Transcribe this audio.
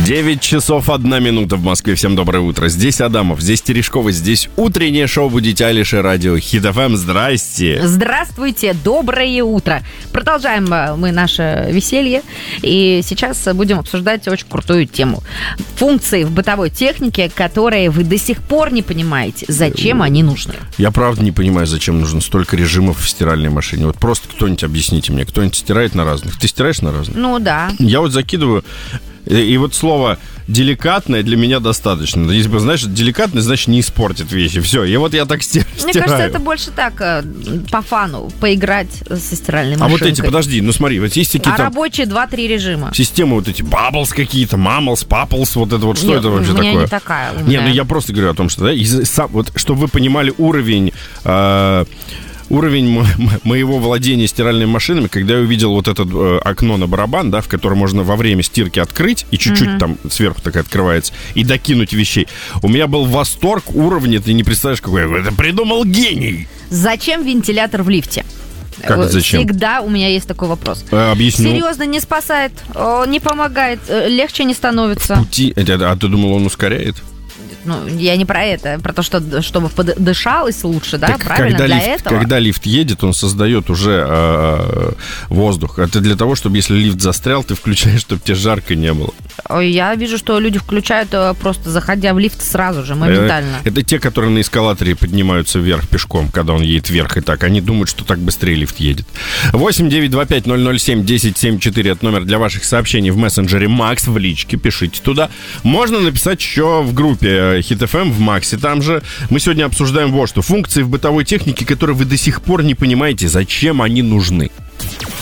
9 часов 1 минута в Москве. Всем доброе утро. Здесь Адамов, здесь Терешкова, здесь утреннее шоу «Будите Алиши», радио Хит ФМ. Здрасте. Здравствуйте, доброе утро. Продолжаем мы наше веселье. И сейчас будем обсуждать очень крутую тему. Функции в бытовой технике, которые вы до сих пор не понимаете, зачем они нужны. Я правда не понимаю, зачем нужно столько режимов в стиральной машине. Вот просто кто-нибудь объясните мне. Кто-нибудь стирает на разных? Ты стираешь на разных? Ну да. Я вот закидываю... И вот слово «деликатное» для меня достаточно. Если бы, знаешь, деликатное, значит, не испортит вещи. Все, и вот я так стираю. Мне кажется, это больше так, по фану, поиграть со стиральной машинкой. А вот эти, подожди, ну смотри, вот есть какие-то... А рабочие 2-3 режима. Системы вот эти, Bubbles какие-то, Mammals, Papples, вот это вот, что Нет, это вообще у меня такое? не такая умная. Не, ну я просто говорю о том, что, да, вот, чтобы вы понимали уровень... Уровень моего владения стиральными машинами, когда я увидел вот это окно на барабан, да, в котором можно во время стирки открыть, и чуть-чуть там сверху такая открывается, и докинуть вещей. У меня был восторг уровня, ты не представляешь, какой я это придумал гений. Зачем вентилятор в лифте? Как это зачем? Всегда у меня есть такой вопрос. Объясню. Серьезно, не спасает, не помогает, легче не становится. Пути... А ты думал, он ускоряет? Ну, я не про это, про то, что чтобы дышалось лучше, да, так правильно, для этого. Когда лифт едет, он создает уже воздух. Это для того, чтобы, если лифт застрял, ты включаешь, чтобы тебе жарко не было. Я вижу, что люди включают просто, заходя в лифт сразу же, моментально. Это те, которые на эскалаторе поднимаются вверх пешком, когда он едет вверх и так. Они думают, что так быстрее лифт едет. 8-925-007-1074 это номер для ваших сообщений в мессенджере Макс, в личке, пишите туда. Можно написать еще в группе Хит ФМ в Максе. Там же мы сегодня обсуждаем вот что. Функции в бытовой технике, которые вы до сих пор не понимаете, зачем они нужны.